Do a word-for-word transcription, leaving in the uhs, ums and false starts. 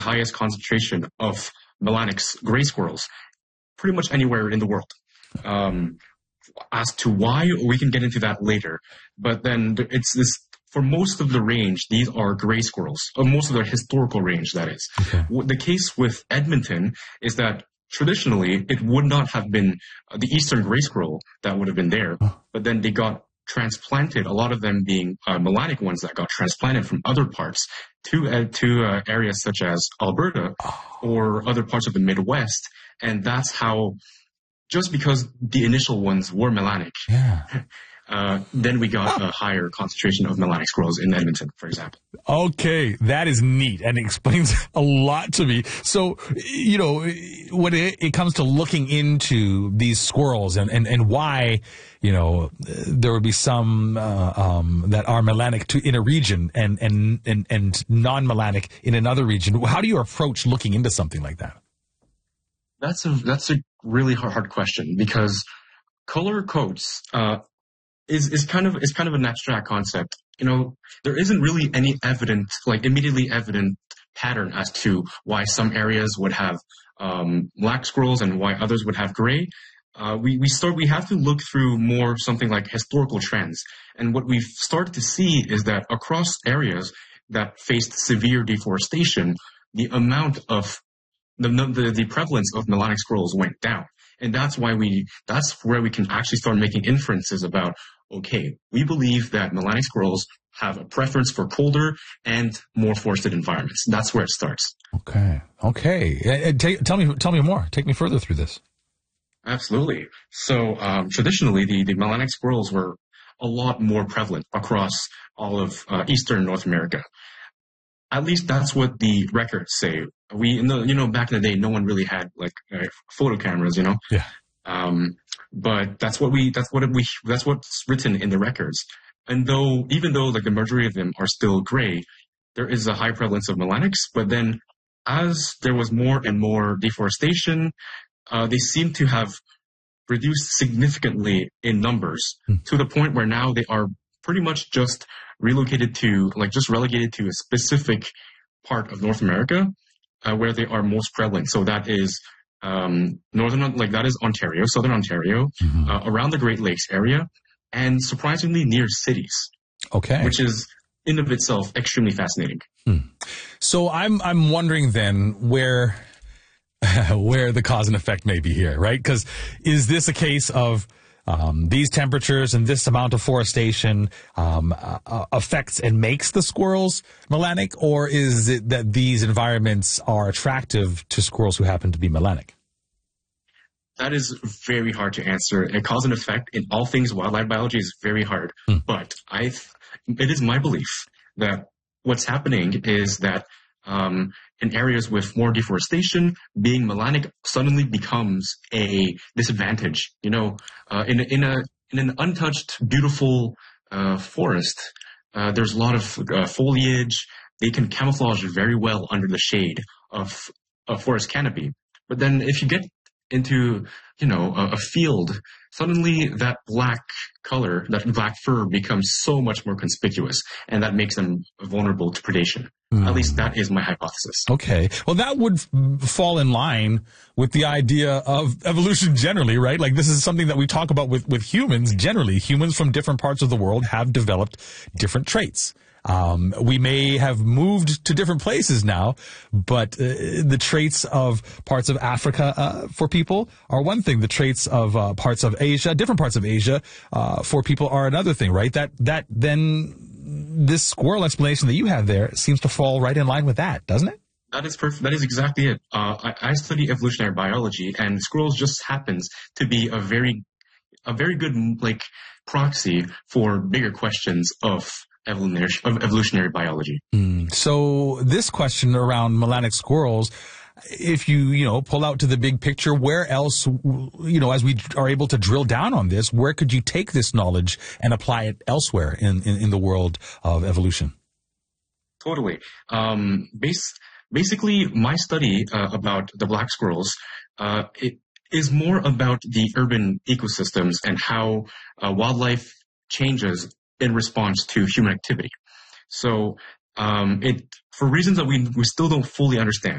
highest concentration of Melanix gray squirrels pretty much anywhere in the world. Um, as to why, we can get into that later. But then it's this, for most of the range, these are gray squirrels, or most of the historical range, that is. Okay. The case with Edmonton is that traditionally it would not have been the eastern gray squirrel that would have been there, but then they got transplanted, a lot of them being uh, melanic ones that got transplanted from other parts to uh, to uh, areas such as Alberta or other parts of the Midwest. And that's how, just because the initial ones were melanic, Yeah. uh, then we got a higher concentration of melanic squirrels in Edmonton, for example. Okay, that is neat and it explains a lot to me. So, you know, when it, it comes to looking into these squirrels and, and, and why, you know, there would be some uh, um, that are melanic to, in a region and, and, and, and non-melanic in another region, how do you approach looking into something like that? That's a that's a really hard, hard question, because color codes uh, is is kind of is kind of an abstract concept. You know, there isn't really any evident, like immediately evident pattern as to why some areas would have um, black squirrels and why others would have gray. Uh, we we start we have to look through more something like historical trends, and what we've started to see is that across areas that faced severe deforestation, the amount of the the, the prevalence of melanic squirrels went down. And that's why we, that's where we can actually start making inferences about, okay, we believe that melanic squirrels have a preference for colder and more forested environments. That's where it starts. Okay. Okay. Uh, t- tell me, tell me more. Take me further through this. Absolutely. So, um, traditionally, the, the melanic squirrels were a lot more prevalent across all of uh, Eastern North America. At least that's what the records say. We, in the, you know, back in the day, no one really had like uh, photo cameras, you know. Yeah. Um, but that's what we, that's what we, that's what's written in the records. And though, even though like the majority of them are still gray, there is a high prevalence of melanics. But then, as there was more and more deforestation, uh, they seem to have reduced significantly in numbers hmm. to the point where now they are pretty much just relocated to, like, just relegated to a specific part of North America, uh, where they are most prevalent. So that is, um, northern, like, that is Ontario, southern Ontario, mm-hmm. uh, around the Great Lakes area, and surprisingly near cities. Okay. Which is, in of itself, extremely fascinating. Hmm. So I'm, I'm wondering then where, where the cause and effect may be here, right? Because is this a case of, Um, these temperatures and this amount of forestation um, uh, affects and makes the squirrels melanic, or is it that these environments are attractive to squirrels who happen to be melanic? That is very hard to answer. A cause and effect in all things wildlife biology is very hard. Hmm. But I, th- it is my belief that what's happening is that um, in areas with more deforestation, being melanic suddenly becomes a disadvantage. You know, uh, in a, in a in an untouched, beautiful uh, forest, uh, there's a lot of uh, foliage. They can camouflage very well under the shade of a forest canopy. But then, if you get into, you know, a, a field, suddenly that black color, that black fur becomes so much more conspicuous, and that makes them vulnerable to predation. Mm. At least that is my hypothesis. Okay. Well, that would f- fall in line with the idea of evolution generally, right? Like, this is something that we talk about with, with humans generally. Humans from different parts of the world have developed different traits. Um, we may have moved to different places now, but uh, the traits of parts of Africa uh, for people are one thing. The traits of uh, parts of Asia, different parts of Asia uh, for people are another thing, right? That that then this squirrel explanation that you have there seems to fall right in line with that, doesn't it? That is perfect. That is exactly it. Uh, I, I study evolutionary biology, and squirrels just happens to be a very, a very good like proxy for bigger questions of evolutionary of evolutionary biology. Mm. So this question around melanic squirrels, if you, you know, pull out to the big picture, where else, you know, as we are able to drill down on this, where could you take this knowledge and apply it elsewhere in, in, in the world of evolution? Totally. Um, base, basically, my study uh, about the black squirrels, uh, it is more about the urban ecosystems and how uh, wildlife changes in response to human activity. So, um, it, for reasons that we, we still don't fully understand,